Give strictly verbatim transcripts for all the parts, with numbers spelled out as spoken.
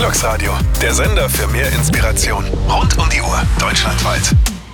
Grilux Radio, der Sender für mehr Inspiration. Rund um die Uhr, deutschlandweit.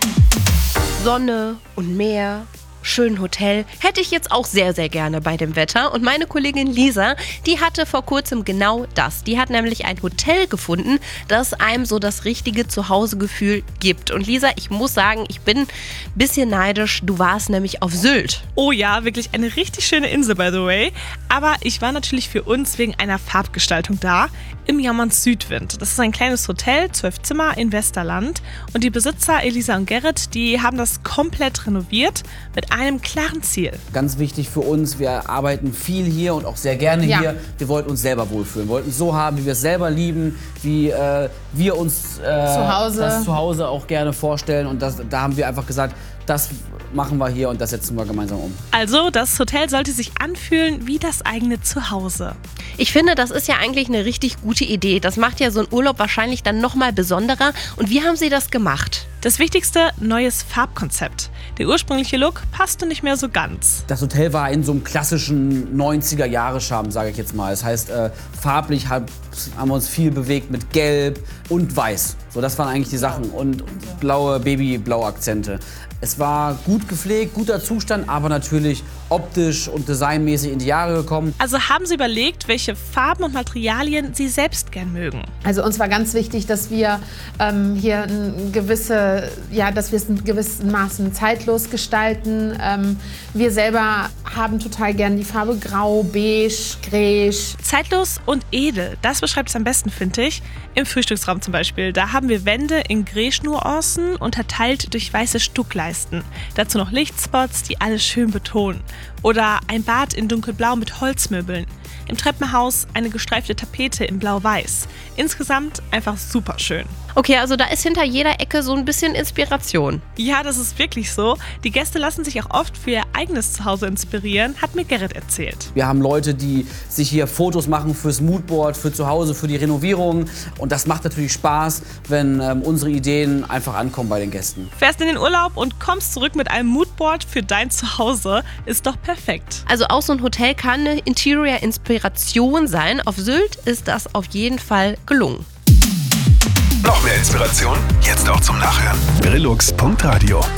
Sonne und Meer, schön Hotel, hätte ich jetzt auch sehr, sehr gerne bei dem Wetter. Und meine Kollegin Lisa, die hatte vor kurzem genau das. Die hat nämlich ein Hotel gefunden, das einem so das richtige Zuhausegefühl gibt. Und Lisa, ich muss sagen, ich bin ein bisschen neidisch. Du warst nämlich auf Sylt. Oh ja, wirklich eine richtig schöne Insel, by the way. Aber ich war natürlich für uns wegen einer Farbgestaltung da. Im Jammerns Südwind. Das ist ein kleines Hotel, zwölf Zimmer in Westerland. Und die Besitzer Elisa und Gerrit, die haben das komplett renoviert mit einem klaren Ziel. Ganz wichtig für uns, wir arbeiten viel hier und auch sehr gerne Ja. hier. Wir wollten uns selber wohlfühlen, wollten es so haben, wie wir es selber lieben, wie äh, wir uns äh, Zu Hause. das zu Hause auch gerne vorstellen. Und das, da haben wir einfach gesagt, das machen wir hier und das setzen wir gemeinsam um. Also, das Hotel sollte sich anfühlen wie das eigene Zuhause. Ich finde, das ist ja eigentlich eine richtig gute Idee. Das macht ja so einen Urlaub wahrscheinlich dann nochmal besonderer. Und wie haben Sie das gemacht? Das Wichtigste, neues Farbkonzept. Der ursprüngliche Look passte nicht mehr so ganz. Das Hotel war in so einem klassischen neunziger-Jahre-Charme, sage ich jetzt mal. Das heißt, äh, farblich hab, haben wir uns viel bewegt mit Gelb und Weiß. So, das waren eigentlich die Sachen. Und blaue, babyblaue Akzente. Es war gut gepflegt, guter Zustand, aber natürlich optisch und designmäßig in die Jahre gekommen. Also haben Sie überlegt, welche Farben und Materialien Sie selbst gern mögen. Also uns war ganz wichtig, dass wir ähm, hier ein gewisse, ja, dass wir es in gewissen Maßen zeitlos gestalten. Ähm, wir selber haben total gern die Farbe Grau, Beige, Grege. Zeitlos und edel, das beschreibt es am besten, finde ich. Im Frühstücksraum zum Beispiel, da haben wir Wände in Grege-Nuancen unterteilt durch weiße Stuckleisten. Dazu noch Lichtspots, die alles schön betonen. Oder ein Bad in dunkelblau mit Holzmöbeln. Im Treppenhaus eine gestreifte Tapete in blau-weiß. Insgesamt einfach super schön. Okay, also da ist hinter jeder Ecke so ein bisschen Inspiration. Ja, das ist wirklich so. Die Gäste lassen sich auch oft für ihr eigenes Zuhause inspirieren, hat mir Gerrit erzählt. Wir haben Leute, die sich hier Fotos machen fürs Moodboard, für zu Hause, für die Renovierung. Und das macht natürlich Spaß, wenn ähm, unsere Ideen einfach ankommen bei den Gästen. Fährst in den Urlaub und kommst zurück mit einem Moodboard für dein Zuhause, ist doch perfekt. Also auch so ein Hotel kann eine Interior-Inspiration sein. Auf Sylt ist das auf jeden Fall gelungen. Noch mehr Inspiration? Jetzt auch zum Nachhören. Grilux Punkt Radio.